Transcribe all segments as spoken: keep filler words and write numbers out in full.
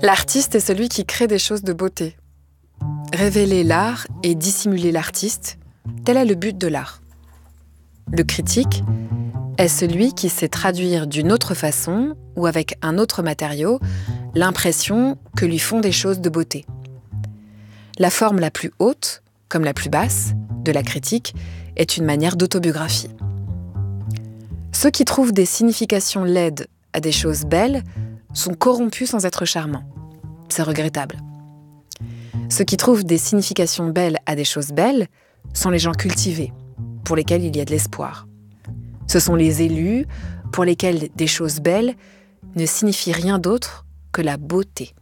L'artiste est celui qui crée des choses de beauté. Révéler l'art et dissimuler l'artiste, tel est le but de l'art. Le critique est celui qui sait traduire d'une autre façon ou avec un autre matériau l'impression que lui font des choses de beauté. La forme la plus haute, comme la plus basse, de la critique est une manière d'autobiographie. Ceux qui trouvent des significations laides à des choses belles sont corrompus sans être charmants. C'est regrettable. Ceux qui trouvent des significations belles à des choses belles sont les gens cultivés, pour lesquels il y a de l'espoir. Ce sont les élus, pour lesquels des choses belles ne signifient rien d'autre que la beauté.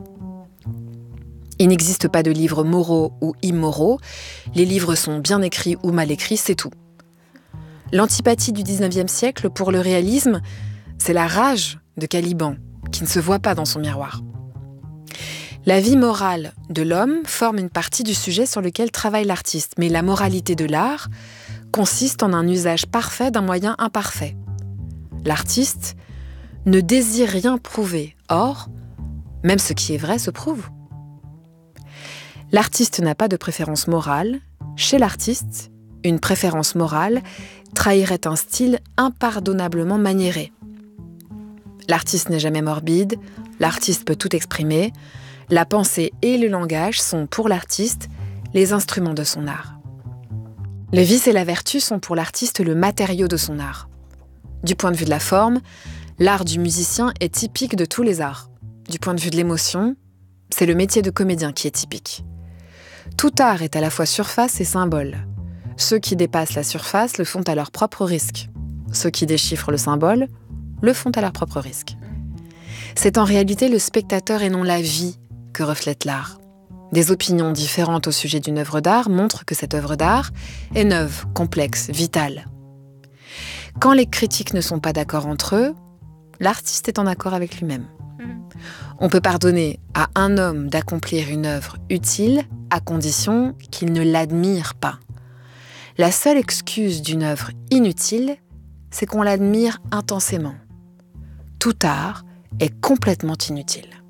Il n'existe pas de livres moraux ou immoraux, les livres sont bien écrits ou mal écrits, c'est tout. L'antipathie du dix-neuvième siècle pour le réalisme, c'est la rage de Caliban, qui ne se voit pas dans son miroir. La vie morale de l'homme forme une partie du sujet sur lequel travaille l'artiste, mais la moralité de l'art consiste en un usage parfait d'un moyen imparfait. L'artiste ne désire rien prouver, or, même ce qui est vrai se prouve. L'artiste n'a pas de préférence morale. Chez l'artiste, une préférence morale trahirait un style impardonnablement maniéré. L'artiste n'est jamais morbide, l'artiste peut tout exprimer. La pensée et le langage sont, pour l'artiste, les instruments de son art. Les vices et la vertu sont pour l'artiste le matériau de son art. Du point de vue de la forme, l'art du musicien est typique de tous les arts. Du point de vue de l'émotion, c'est le métier de comédien qui est typique. Tout art est à la fois surface et symbole. Ceux qui dépassent la surface le font à leur propre risque. Ceux qui déchiffrent le symbole le font à leur propre risque. C'est en réalité le spectateur et non la vie que reflète l'art. Des opinions différentes au sujet d'une œuvre d'art montrent que cette œuvre d'art est neuve, complexe, vitale. Quand les critiques ne sont pas d'accord entre eux, l'artiste est en accord avec lui-même. On peut pardonner à un homme d'accomplir une œuvre utile à condition qu'il ne l'admire pas. La seule excuse d'une œuvre inutile, c'est qu'on l'admire intensément. Tout art est complètement inutile.